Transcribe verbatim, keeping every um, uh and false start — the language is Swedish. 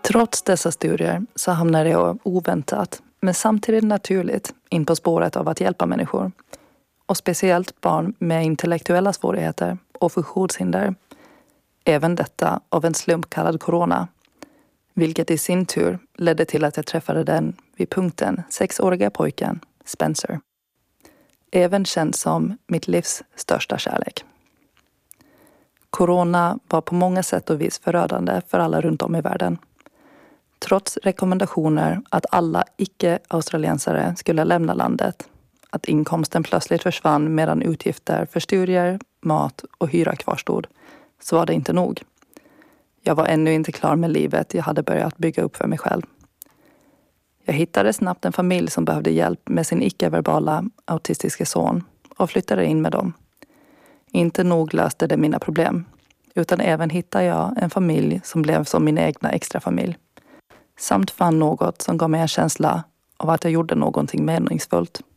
Trots dessa studier så hamnade jag oväntat, men samtidigt naturligt, in på spåret av att hjälpa människor. Och speciellt barn med intellektuella svårigheter och funktionshinder. Även detta av en slump kallad corona. Vilket i sin tur ledde till att jag träffade den vid punkten sexåriga pojken Spencer. Även känd som mitt livs största kärlek. Corona var på många sätt och vis förödande för alla runt om i världen. Trots rekommendationer att alla icke-australiensare skulle lämna landet, att inkomsten plötsligt försvann medan utgifter för studier, mat och hyra kvarstod, så var det inte nog. Jag var ännu inte klar med livet jag hade börjat bygga upp för mig själv. Jag hittade snabbt en familj som behövde hjälp med sin icke-verbala autistiska son och flyttade in med dem. Inte nog löste det mina problem, utan även hittade jag en familj som blev som min egna extra familj. Samt fann något som gav mig en känsla av att jag gjorde någonting meningsfullt.